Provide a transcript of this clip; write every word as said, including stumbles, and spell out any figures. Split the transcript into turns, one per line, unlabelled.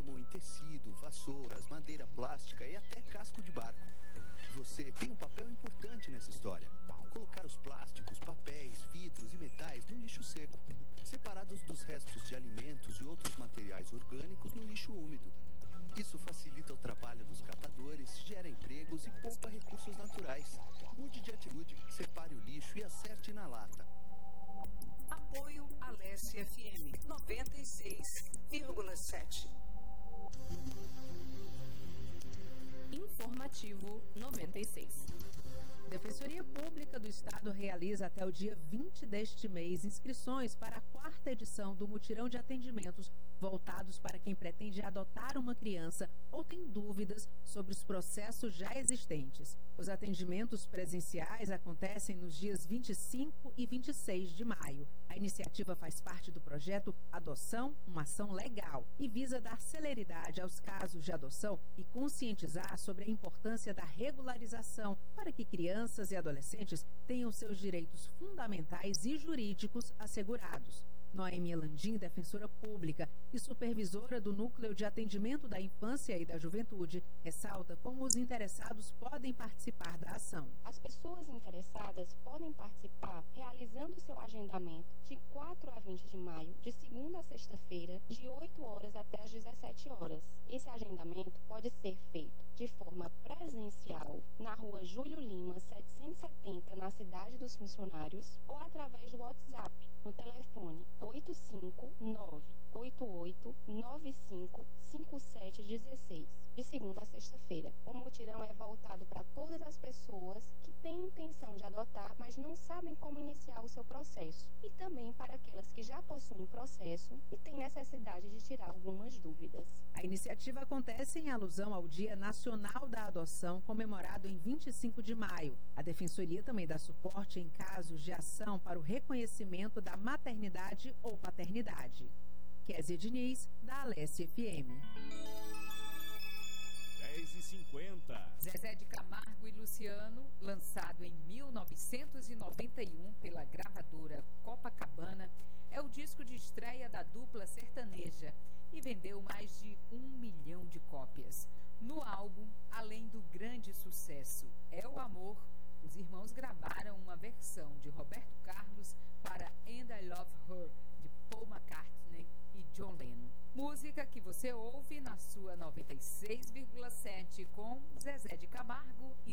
transformou em tecido, vassouras, madeira plástica e até casco de barco. Você tem um papel importante nessa história. Colocar os plásticos, papéis, vidros e metais no lixo seco, separados dos restos de alimentos e outros materiais orgânicos no lixo úmido. Isso facilita o trabalho dos catadores, gera empregos e poupa recursos naturais. Mude de atitude, separe o lixo e acerte na lata.
Apoio Alesse F M noventa e seis vírgula sete.
Informativo noventa e seis. Defensoria Pública do Estado realiza até o dia vinte deste mês inscrições para a quarta edição do mutirão de atendimentos voltados para quem pretende adotar uma criança ou tem dúvidas sobre os processos já existentes. Os atendimentos presenciais acontecem nos dias vinte e cinco e vinte e seis de maio. A iniciativa faz parte do projeto Adoção, uma ação legal, e visa dar celeridade aos casos de adoção e conscientizar sobre a importância da regularização para que crianças e adolescentes tenham seus direitos fundamentais e jurídicos assegurados. Noêmia Landim, defensora pública e supervisora do Núcleo de Atendimento da Infância e da Juventude, ressalta como os interessados podem participar da ação.
As pessoas interessadas podem participar realizando seu agendamento de quatro a vinte de maio, de segunda a sexta-feira, de oito horas até as dezessete horas. Esse agendamento pode ser feito de forma presencial na rua Júlio Lima, setecentos e setenta, na Cidade dos Funcionários, ou através do WhatsApp, no telefone oito cinco nove oito oito nove cinco cinco sete um seis, de segunda a sexta-feira. O mutirão é voltado para todas as pessoas que têm intenção de adotar, mas não sabem como iniciar o seu processo, e também para aquelas que já possuem processo e têm necessidade de tirar algumas dúvidas.
A iniciativa acontece em alusão ao Dia Nacional da Adoção, comemorado em vinte e cinco de maio. A Defensoria também dá suporte em casos de ação para o reconhecimento da maternidade ou paternidade. Kézia Diniz, da Alesse F M.
dez e cinquenta.
Zezé de Camargo e Luciano, lançado em mil novecentos e noventa e um pela gravadora Copacabana, é o disco de estreia da dupla sertaneja e vendeu mais de um milhão de cópias. No álbum, além do grande sucesso É o Amor, os irmãos gravaram uma versão de Roberto Carlos para And I Love Her, de Paul McCartney e John Lennon. Música que você ouve na sua noventa e seis vírgula sete com Zezé de Camargo e